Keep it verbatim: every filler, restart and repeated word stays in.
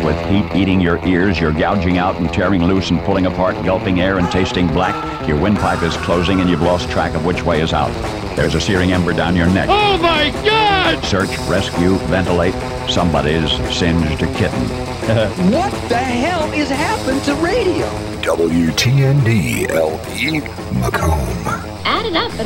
with heat eating your ears. You're gouging out and tearing loose and pulling apart, gulping air and tasting black. Your windpipe is closing and you've lost track of which way is out. There's a searing ember down your neck. Oh, my God! Search, rescue, ventilate. Somebody's singed a kitten. What the hell is happened to radio? W T N D L P Macomb. Add it up.